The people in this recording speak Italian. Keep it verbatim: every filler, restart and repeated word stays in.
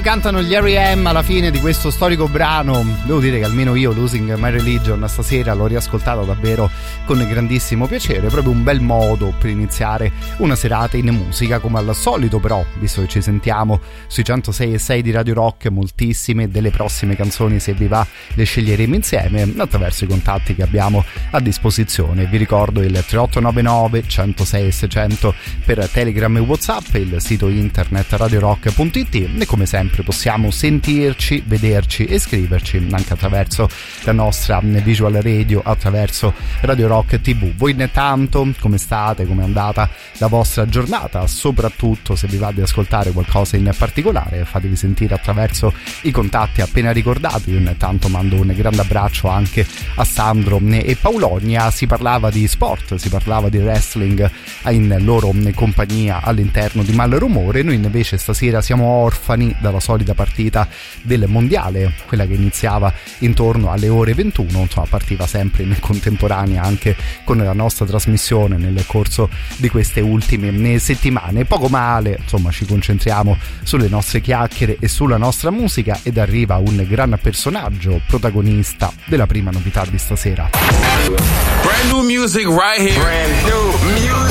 Cantano gli R E M alla fine di questo storico brano. Devo dire che almeno io Losing My Religion stasera l'ho riascoltato davvero con grandissimo piacere, proprio un bel modo per iniziare una serata in musica come al solito. Però, visto che ci sentiamo sui centosei e sei di Radio Rock, moltissime delle prossime canzoni, se vi va, le sceglieremo insieme attraverso i contatti che abbiamo a disposizione. Vi ricordo il tre otto nove nove centosei e seicento per Telegram e WhatsApp, il sito internet radio rock punto it, e come sempre possiamo sentirci, vederci e scriverci anche attraverso la nostra visual radio, attraverso Radio Rock tivù. Voi intanto come state? Come è andata la vostra giornata? Soprattutto se vi va di ascoltare qualcosa in particolare, fatevi sentire attraverso i contatti appena ricordati. Io intanto mando un grande abbraccio anche a Sandro e Paulonia. Si parlava di sport, si parlava di wrestling in loro compagnia all'interno di Malrumore. Noi invece stasera siamo orfani dalla solita partita del mondiale, quella che iniziava intorno alle ore ventuno, insomma partiva sempre in contemporanea anche con la nostra trasmissione nel corso di queste ultime settimane. Poco male, insomma ci concentriamo sulle nostre chiacchiere e sulla nostra musica, ed arriva un gran personaggio protagonista della prima novità di stasera. Brand new music right here. Brand new music.